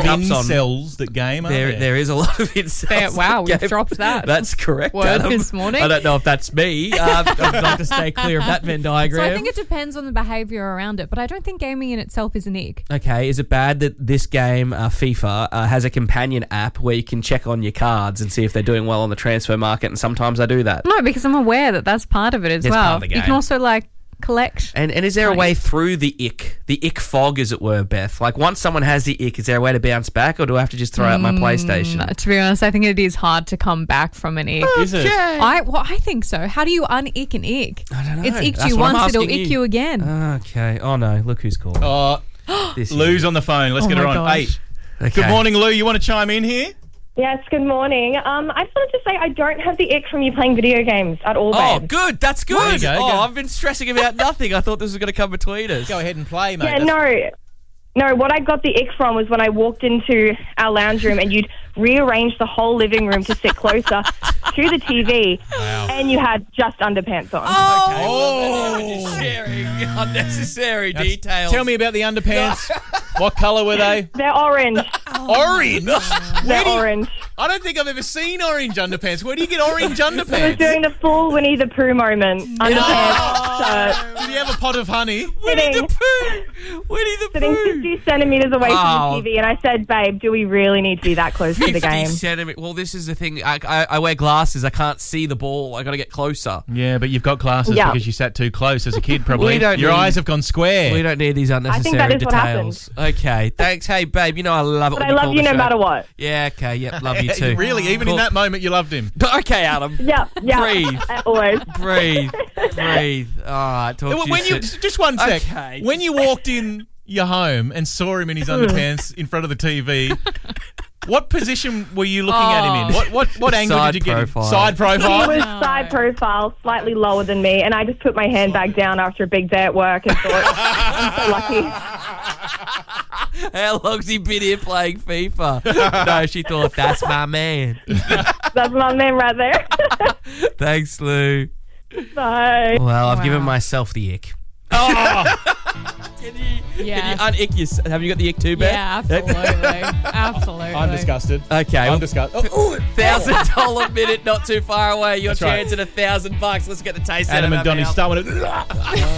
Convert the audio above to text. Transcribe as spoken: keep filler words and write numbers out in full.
cups on. incels that game, aren't There, there? there is a lot of incels. Fair- wow, that we've game. dropped that. That's correct, Word Adam. this morning. I don't know if that's me. Um, I'd like to stay clear of that Venn So diagram. I think it depends on the behaviour around it, but I don't think gaming in itself is an ick. Okay, is it bad that this game, uh, FIFA, uh, has a companion app where you can check on your cards and see if they're doing well on the transfer market? And sometimes I do that. No, because I'm aware that that's part of it as It's well. part of the You game. can also like collect. And and is there a Right. way through the ick, the ick fog, as it were, Beth? Like once someone has the ick, is there a way to bounce back, or do I have to just throw out my PlayStation? Uh, to be honest, I think it is hard to come back from an ick. Is it? I well, I think so. How do you un-ick an ick? I don't know. It's icked That's you what I'm once, it'll asking ick you. you again. Okay. Oh no! Look who's calling. Oh, This Lou's is- on the phone. Let's Oh get her my on. gosh. Hey, Okay. good morning, Lou. You want to chime in here? Yes, good morning. Um, I just wanted to say I don't have the ick from you playing video games at all, Oh, babe. good. That's good. There you go, oh, go. I've been stressing about nothing. I thought this was going to come between us. Go ahead and play, mate. Yeah, That's- no. No, what I got the ick from was when I walked into our lounge room and you'd rearranged the whole living room to sit closer to the T V, and you had just underpants on. Oh, Okay. just sharing unnecessary Now, details. Tell me about the underpants. What colour were they? They're orange. Orange? Where They're do you- orange. I don't think I've ever seen orange underpants. Where do you get orange I was underpants? doing the full Winnie the Pooh moment. Underpants, shirt, Did you have a pot of honey? Winnie the sitting, Pooh. Winnie the sitting Pooh. fifty centimetres away Oh. from the T V, and I said, babe, do we really need to be that close to the fifty game? centimetres. Well, this is the thing. I, I, I wear glasses. I can't see the ball. I got to get closer. Yeah, but you've got glasses Yeah. because you sat too close as a kid, probably. We don't Your need- eyes have gone square. We don't need these unnecessary that is what details. Okay, thanks. Hey, babe, you know I love it But when I you love call you the no show. matter what. Yeah, okay, yep, love you too. Really, even Cool. in that moment, you loved him. Okay, Adam. Yeah, yeah. Breathe. Always. Breathe. Breathe. All right, talk to When you you soon. just one sec. Okay. When you walked in your home and saw him in his underpants in front of the T V, what position were you looking at him in? What what what angle Side did you get him? profile. Side He profile. was side profile, slightly lower than me, and I just put my handbag down after a big day at work and thought, I'm so lucky. How long's he been here playing FIFA? No, she thought, that's my man. That's my man right there. Thanks, Lou. Bye. Well, I've Wow. given myself the ick. Oh, Can you, Yeah. can you un-ick yourself? Have you got the ick too, Beth? Yeah, absolutely. Absolutely. I'm disgusted. Okay. I'm well, disgusted. Oh, Thousand dollar minute, not too far away. Your That's right. chance at a thousand bucks. Let's get the taste out Adam of and our Donny mouth. start with it.